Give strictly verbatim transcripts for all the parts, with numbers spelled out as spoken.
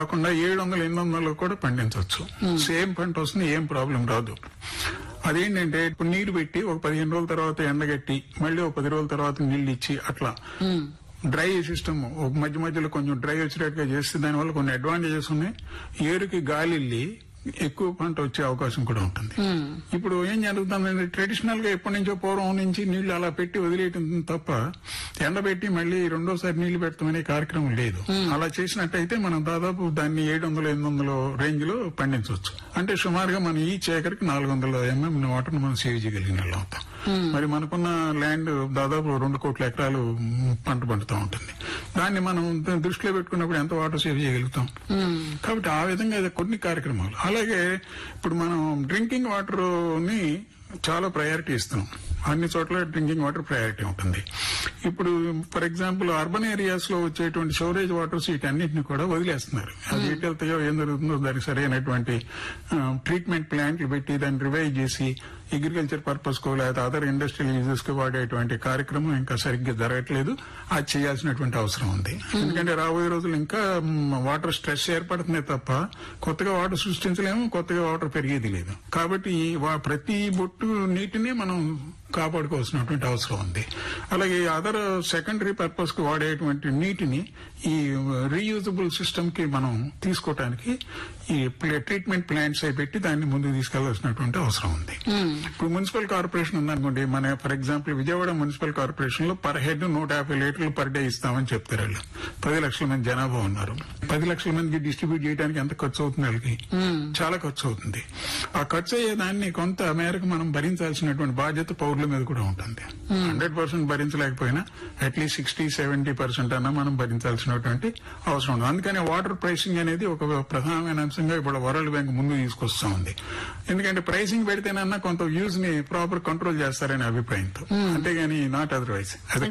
కాకుండా ఏడు వందలు ఎనిమిది వందలు కూడా పండించవచ్చు. సేమ్ పంట వస్తుంది, ఏం ప్రాబ్లం రాదు. అదేంటంటే ఇప్పుడు నీరు పెట్టి ఒక పదిహేను రోజుల తర్వాత ఎండగట్టి మళ్ళీ ఒక పది రోజుల తర్వాత నీళ్లు ఇచ్చి అట్లా డ్రై సిస్టమ్ మధ్య మధ్యలో కొంచెం డ్రై వచ్చేటట్టుగా చేస్తే దానివల్ల కొన్ని అడ్వాంటేజెస్ ఉన్నాయి. ఏరుకి గాలి వెళ్ళి ఎక్కువ పంట వచ్చే అవకాశం కూడా ఉంటుంది. ఇప్పుడు ఏం జరుగుతుందంటే ట్రెడిషనల్ గా ఎప్పటి నుంచో పూర్వం నుంచి నీళ్లు అలా పెట్టి వదిలేయటం తప్ప ఎండబెట్టి మళ్ళీ రెండోసారి నీళ్లు పెట్టడం అనే కార్యక్రమం లేదు. అలా చేసినట్టయితే మనం దాదాపు దాన్ని ఏడు వందల ఎనిమిది వందల రేంజ్ లో పండించవచ్చు. అంటే సుమారుగా మనం ఈ ఏకర్కి నాలుగు వందల ఎంఎం వాటర్ మనం సేవ్ చేయగలిగిన వాళ్ళు అవుతాం. మరి మనకున్న ల్యాండ్ దాదాపు రెండు కోట్ల ఎకరాలు పంట పండుతూ ఉంటుంది. దాన్ని మనం దృష్టిలో పెట్టుకున్నప్పుడు ఎంత వాటర్ సేవ్ చేయగలుగుతాం. కాబట్టి ఆ విధంగా కొన్ని కార్యక్రమాలు. అలాగే ఇప్పుడు మనం డ్రింకింగ్ వాటర్ ని చాలా ప్రయారిటీ ఇస్తున్నాం. అన్ని చోట్ల డ్రింకింగ్ వాటర్ ప్రయారిటీ ఉంటుంది. ఇప్పుడు ఫర్ ఎగ్జాంపుల్ అర్బన్ ఏరియాస్ లో వచ్చేటువంటి స్టోరేజ్ వాటర్స్ వీటన్నిటిని కూడా వదిలేస్తున్నారు. అది ఎటు వెళ్తాయో ఏం జరుగుతుందో దానికి సరైనటువంటి ట్రీట్మెంట్ ప్లాంట్లు పెట్టి దాన్ని రివైవ్ చేసి అగ్రికల్చర్ పర్పస్ కో లేదా అదర్ ఇండస్ట్రియల్ యూజెస్ కు వాడేటువంటి కార్యక్రమం ఇంకా సరిగ్గా జరగట్లేదు. అది చేయాల్సినటువంటి అవసరం ఉంది. ఎందుకంటే రాబోయే రోజులు ఇంకా వాటర్ స్ట్రెస్ ఏర్పడుతున్నాయి తప్ప కొత్తగా వాటర్ సృష్టించలేము, కొత్తగా వాటర్ పెరిగేది లేదు. కాబట్టి ప్రతి బొట్టు నీటిని మనం కాపాడుకోవాల్సినటువంటి అవసరం ఉంది. అలాగే అదర్ సెకండరీ పర్పస్ కు వాడేటువంటి నీటిని ఈ రీయూజబుల్ సిస్టమ్ కి మనం తీసుకోవటానికి ఈ ట్రీట్మెంట్ ప్లాంట్స్ అయి పెట్టి దాన్ని ముందుకు తీసుకెళ్లాల్సినటువంటి అవసరం ఉంది. ఇప్పుడు మున్సిపల్ కార్పొరేషన్ ఉందనుకోండి, మన for example Vijayawada municipal corporation లో పర్ హెడ్ నూట యాభై లీటర్లు పర్ డే ఇస్తామని చెప్తారు. వాళ్ళు పది లక్షల మంది జనాభా ఉన్నారు. పది లక్షల మందికి డిస్ట్రిబ్యూట్ చేయడానికి ఎంత ఖర్చు అవుతుంది? వాళ్ళకి చాలా ఖర్చు అవుతుంది. ఆ ఖర్చు అయ్యే దాన్ని కొంత మేరకు మనం భరించాల్సినటువంటి బాధ్యత పౌరుల మీద కూడా ఉంటుంది. Hundred percent భరించలేకపోయినా at least sixty seventy percent అన్నా మనం భరించాల్సినటువంటి అవసరం ఉంది. అందుకని వాటర్ ప్రైసింగ్ అనేది ఒక ప్రధానమైన అంశంగా ఇప్పుడు వరల్డ్ బ్యాంక్ ముందు తీసుకొస్తా ఉంది. ఎందుకంటే ప్రైసింగ్ పెడితేనన్నా కొంత యూజ్ ని ప్రాపర్ కంట్రోల్ చేస్తారనే అభిప్రాయంతో, అంతేగాని నాట్ అదర్వైజ్. అది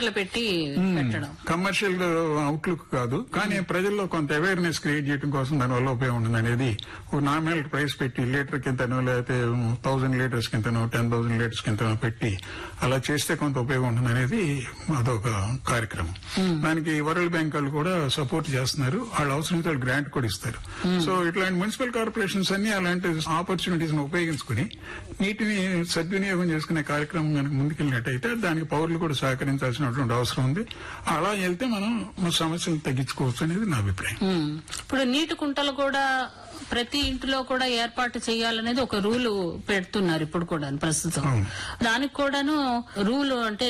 కమర్షియల్ అవుట్లుక్ కాదు, కానీ ప్రజల్లో కొంత అవేర్నెస్ క్రియేట్ చేయడం కోసం దానివల్ల ఉపయోగం ఉంటుంది అనేది. ఒక నామినల్ ప్రైస్ పెట్టి లీటర్ కింతనో లేకపోతే thousand litres కింతనో ten thousand litres కింతనో పెట్టి అలా చేస్తే కొంత ఉపయోగం ఉంటుంది అనేది అదొక కార్యక్రమం. దానికి వరల్డ్ బ్యాంక్ వాళ్ళు కూడా సపోర్ట్ చేస్తున్నారు. వాళ్ళు అవసరమైతే వాళ్ళు గ్రాంట్ కూడా ఇస్తారు. సో ఇట్లాంటి మున్సిపల్ కార్పొరేషన్స్ అన్ని అలాంటి ఆపర్చునిటీస్ ను ఉపయోగించుకుని నీటిని సద్వినియోగం చేసుకునే కార్యక్రమం కనుక ముందుకెళ్ళినట్టయితే దానికి పౌరులు కూడా సహకరించాల్సినటువంటి అవసరం ఉంది. అలా వెళ్తే మనం సమస్యలు తగ్గించుకోవచ్చు అనేది నా అభిప్రాయం. ఇప్పుడు నీటి కుంటలు కూడా ప్రతి ఇంటిలో కూడా ఏర్పాటు చేయాలనేది ఒక రూల్ పెడుతున్నారు ఇప్పుడు కూడా ప్రస్తుతం. దానికి కూడాను రూల్ అంటే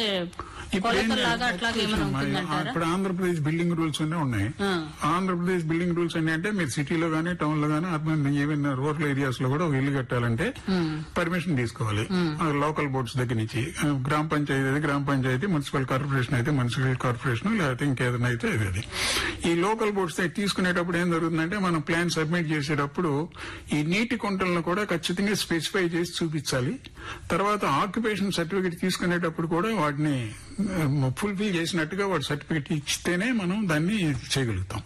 ఇప్పుడు ఆంధ్రప్రదేశ్ బిల్డింగ్ రూల్స్ అన్నీ ఉన్నాయి. ఆంధ్రప్రదేశ్ బిల్డింగ్ రూల్స్ అన్ని అంటే మీరు సిటీలో గానీ టౌన్ లో గానీ అర్బన్ ఈవెన్ రూరల్ ఏరియాస్ లో కూడా ఒక ఇల్లు కట్టాలంటే పర్మిషన్ తీసుకోవాలి లోకల్ బోర్డ్స్ దగ్గర నుంచి. గ్రామ పంచాయతీ అయితే గ్రామ పంచాయతీ, మున్సిపల్ కార్పొరేషన్ అయితే మున్సిపల్ కార్పొరేషన్, లేకపోతే ఇంకేదైనా అయితే అది. ఈ లోకల్ బోర్డ్స్ తీసుకునేటప్పుడు ఏం జరుగుతుందంటే మనం ప్లాన్ సబ్మిట్ చేసేటప్పుడు ఈ నీటి కుంటలను కూడా ఖచ్చితంగా స్పెసిఫై చేసి చూపించాలి. తర్వాత ఆక్యుపేషన్ సర్టిఫికేట్ తీసుకునేటప్పుడు కూడా వాటిని ఫుల్ఫిల్ చేసినట్టుగా వాడు సర్టిఫికేట్ ఇస్తేనే మనం దాన్ని చేయగలుగుతాం.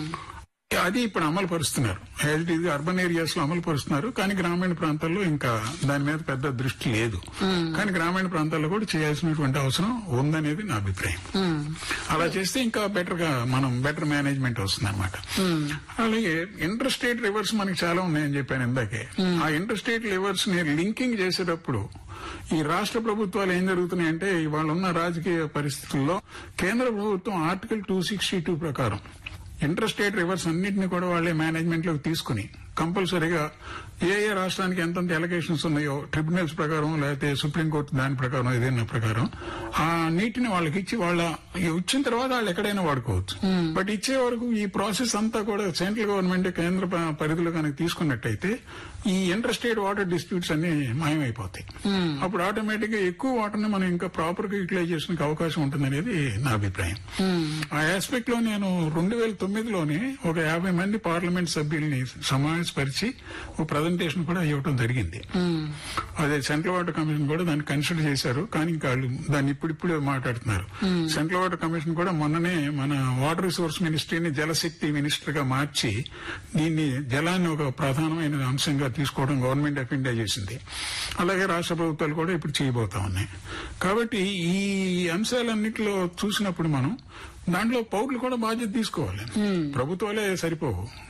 అది ఇప్పుడు అమలు పరుస్తున్నారు. హెల్త్ అర్బన్ ఏరియాస్ లో అమలు పరుస్తున్నారు, కానీ గ్రామీణ ప్రాంతాల్లో ఇంకా దాని మీద పెద్ద దృష్టి లేదు. కానీ గ్రామీణ ప్రాంతాల్లో కూడా చేయాల్సినటువంటి అవసరం ఉందనేది నా అభిప్రాయం. అలా చేస్తే ఇంకా బెటర్ గా మనం బెటర్ మేనేజ్మెంట్ వస్తుంది అనమాట. అలాగే ఇంటర్ స్టేట్ రివర్స్ మనకి చాలా ఉన్నాయని చెప్పాను ఇందాకే. ఆ ఇంటర్ స్టేట్ రివర్స్ ని లింకింగ్ చేసేటప్పుడు ఈ రాష్ట్ర ప్రభుత్వాలు ఏం జరుగుతున్నాయంటే ఇవాళ ఉన్న రాజకీయ పరిస్థితుల్లో కేంద్ర ప్రభుత్వం ఆర్టికల్ టూ సిక్స్టీ టూ ప్రకారం ఇంటర్ స్టేట్ రివర్స్ అన్నింటినీ కూడా వాళ్లే మేనేజ్మెంట్ లోకి తీసుకుని కంపల్సరీగా ఏ ఏ రాష్ట్రానికి ఎంతంత ఎలకేషన్స్ ఉన్నాయో ట్రిబ్యునల్స్ ప్రకారం లేకపోతే సుప్రీంకోర్టు దాని ప్రకారం ఏదైనా ప్రకారం ఆ నీటిని వాళ్ళకి ఇచ్చి వాళ్ళ ఇచ్చిన తర్వాత వాళ్ళు ఎక్కడైనా వాడుకోవచ్చు. బట్ ఇచ్చే వరకు ఈ ప్రాసెస్ అంతా కూడా సెంట్రల్ గవర్నమెంట్ కేంద్ర పరిధిలో కనుక తీసుకున్నట్టయితే ఈ ఇంటర్ స్టేట్ వాటర్ డిస్ప్యూట్స్ అన్ని మాయమైపోతాయి. అప్పుడు ఆటోమేటిక్ గా ఎక్కువ వాటర్ ని మనం ఇంకా ప్రాపర్ గా యూటిలైజేషన్ కి అవకాశం ఉంటుందనేది నా అభిప్రాయం. ఆ ఆస్పెక్ట్ లో నేను రెండు వేల తొమ్మిదిలోనే ఒక యాభై మంది పార్లమెంట్ సభ్యుల్ని సమావేశపరిచి ఒక ప్రజెంటేషన్ కూడా ఇవ్వడం జరిగింది. అదే సెంట్రల్ వాటర్ కమిషన్ కూడా దాన్ని కన్సిడర్ చేశారు, కానీ ఇంకా వాళ్ళు దాన్ని ఇప్పుడిప్పుడే మాట్లాడుతున్నారు. సెంట్రల్ వాటర్ కమిషన్ కూడా మొన్ననే మన వాటర్ రిసోర్స్ మినిస్ట్రీని జలశక్తి మినిస్టర్ గా మార్చి దీన్ని జలాన్ని ఒక ప్రధానమైన అంశంగా తీసుకోవడం గవర్నమెంట్ ఆఫ్ ఇండియా చేసింది. అలాగే రాష్ట్ర ప్రభుత్వాలు కూడా ఇప్పుడు చేయబోతా ఉన్నాయి. కాబట్టి ఈ అంశాలన్నింటిలో చూసినప్పుడు మనం దాంట్లో పౌరులు కూడా బాధ్యత తీసుకోవాలి. ప్రభుత్వాలే సరిపోవు.